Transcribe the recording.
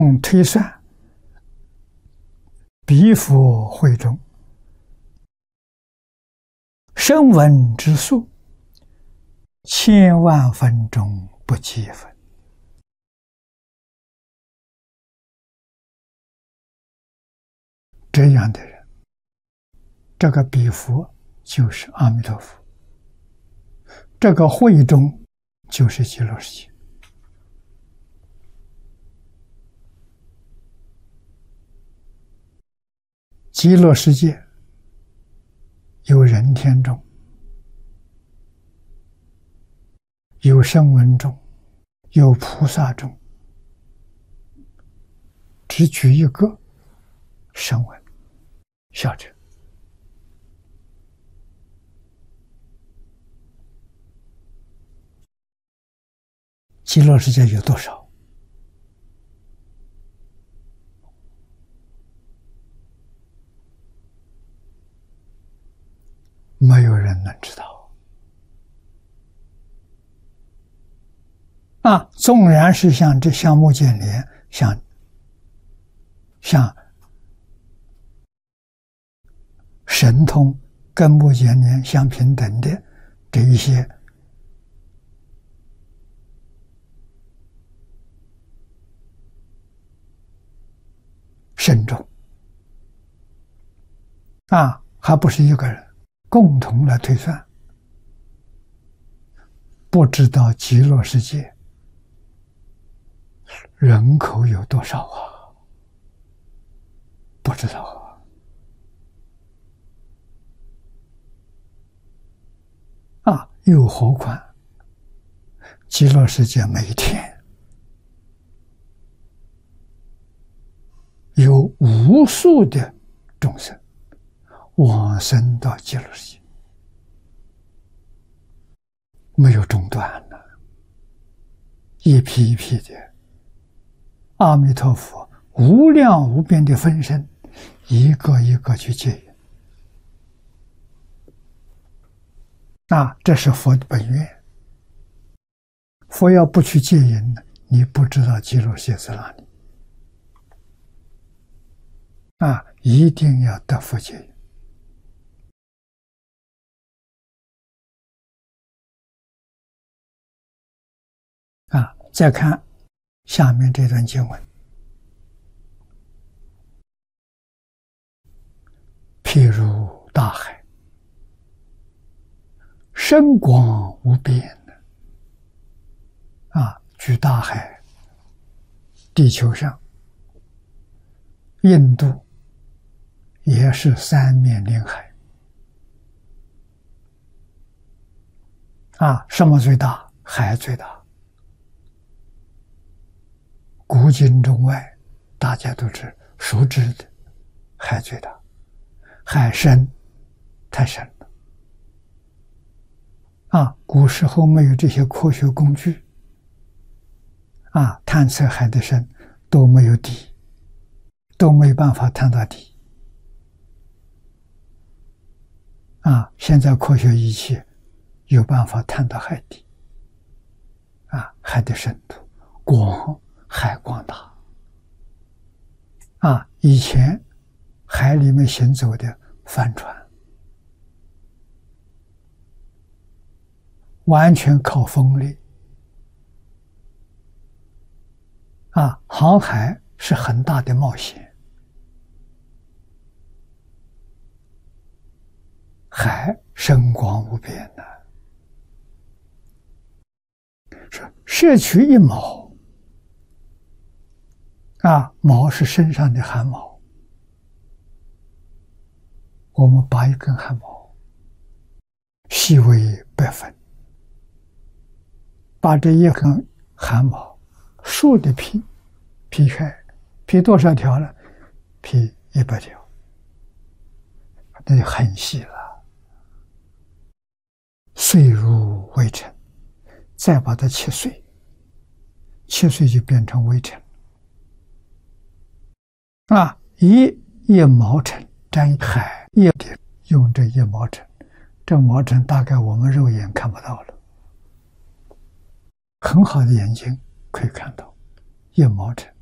推算，彼佛会中声闻之数，千万分中不及分。这样的人，这个彼佛就是阿弥陀佛，这个会中就是极乐世界。极乐世界有人天众，有声闻众，有菩萨众。只举一个声闻小者。极乐世界有多少？没有人能知道。纵然是像这像目犍连，像神通跟目犍连相平等的这一些圣众，还不是一个人共同来推算，不知道极乐世界人口有多少啊？不知道又何况极乐世界每天有无数的众生往生到极乐世界，没有中断了，一批一批的阿弥陀佛无量无边的分身，一个一个去接引。这是佛的本愿。佛要不去接引，你不知道极乐世界在哪里。一定要得佛接引。再看下面这段经文，譬如大海，深广无边。举大海，地球上，印度也是三面临海。什么最大？海最大。古今中外，大家都是熟知的，海最大。海深，太深了。古时候没有这些科学工具，探测海的深都没有底，都没办法探到底。现在科学仪器有办法探到海底，海的深度，海广大。以前海里面行走的帆船，完全靠风力。航海是很大的冒险。海深广无边说摄取一毛，毛是身上的汗毛，我们拔一根汗毛，细微百分，把这一根汗毛竖的劈开，劈多少条呢？劈100条，那就很细了。碎入微尘，再把它切碎，切碎就变成微尘。一毛尘沾海液的，用这1毛尘，这毛尘大概我们肉眼看不到了，很好的眼睛可以看到1毛尘。